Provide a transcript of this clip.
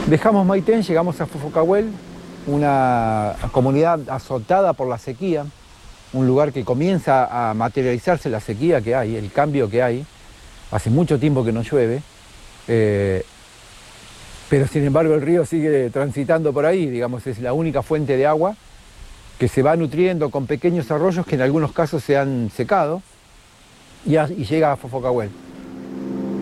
Dejamos Maitén, llegamos a Fofocahuel, una comunidad azotada por la sequía, un lugar que comienza a materializarse la sequía que hay, el cambio que hay. Hace mucho tiempo que no llueve, pero sin embargo el río sigue transitando por ahí, digamos, es la única fuente de agua que se va nutriendo con pequeños arroyos que en algunos casos se han secado y llega a Fofocahuel.